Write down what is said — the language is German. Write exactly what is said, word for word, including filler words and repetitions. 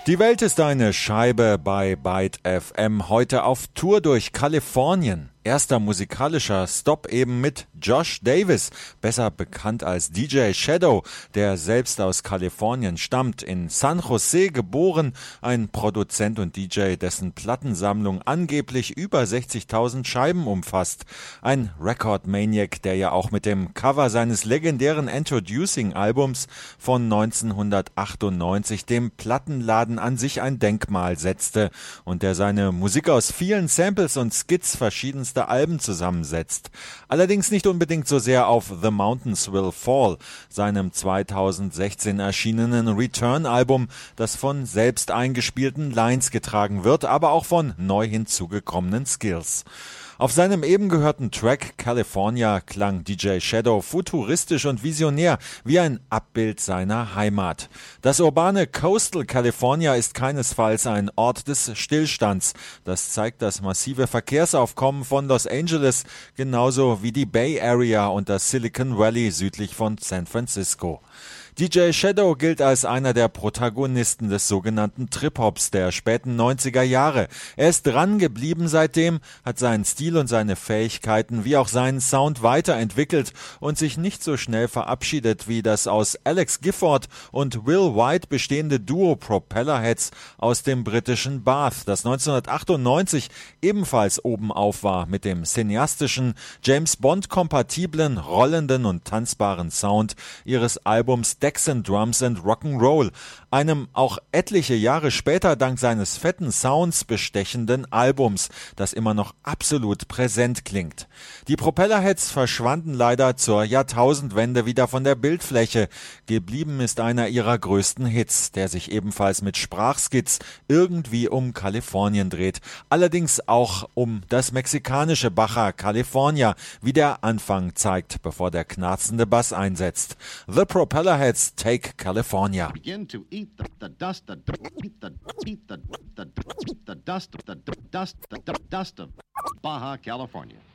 Die Welt ist eine Scheibe bei Byte F M, heute auf Tour durch Kalifornien. Erster musikalischer Stopp eben mit Josh Davis, besser bekannt als D J Shadow, der selbst aus Kalifornien stammt, in San Jose geboren, ein Produzent und D J, dessen Plattensammlung angeblich über sechzigtausend Scheiben umfasst. Ein Record Maniac, der ja auch mit dem Cover seines legendären Introducing-Albums von neunzehnhundertachtundneunzig dem Plattenladen an sich ein Denkmal setzte und der seine Musik aus vielen Samples und Skits verschiedenster Alben zusammensetzt. Allerdings nicht unbedingt so sehr auf The Mountains Will Fall, seinem zweitausendsechzehn erschienenen Return-Album, das von selbst eingespielten Lines getragen wird, aber auch von neu hinzugekommenen Skills. Auf seinem eben gehörten Track California klang D J Shadow futuristisch und visionär, wie ein Abbild seiner Heimat. Das urbane Coastal California ist keinesfalls ein Ort des Stillstands. Das zeigt das massive Verkehrsaufkommen von Los Angeles, genauso wie die Bay Area und das Silicon Valley südlich von San Francisco. D J Shadow gilt als einer der Protagonisten des sogenannten Trip-Hops der späten neunziger Jahre. Er ist dran geblieben seitdem, hat seinen Stil und seine Fähigkeiten wie auch seinen Sound weiterentwickelt und sich nicht so schnell verabschiedet wie das aus Alex Gifford und Will White bestehende Duo Propellerheads aus dem britischen Bath, das neunzehnhundertachtundneunzig ebenfalls oben auf war mit dem cineastischen, James-Bond-kompatiblen, rollenden und tanzbaren Sound ihres Albums Decks and Drums and Rock'n'Roll, einem auch etliche Jahre später dank seines fetten Sounds bestechenden Albums, das immer noch absolut präsent klingt. Die Propellerheads verschwanden leider zur Jahrtausendwende wieder von der Bildfläche. Geblieben ist einer ihrer größten Hits, der sich ebenfalls mit Sprachskizz irgendwie um Kalifornien dreht. Allerdings auch um das mexikanische Baja California, wie der Anfang zeigt, bevor der knarzende Bass einsetzt. The Propellerheads Take California. Begin to eat the, the dust, the, eat the, eat the, the, the dust, the, the dust, the, the dust of Baja California.